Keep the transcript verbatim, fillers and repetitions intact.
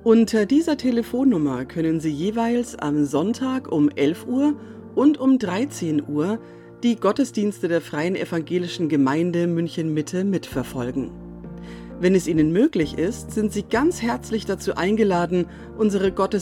Unter dieser Telefonnummer können Sie jeweils am Sonntag um elf Uhr und um dreizehn Uhr die Gottesdienste der Freien Evangelischen Gemeinde München-Mitte mitverfolgen. Wenn es Ihnen möglich ist, sind Sie ganz herzlich dazu eingeladen, unsere Gottesdienste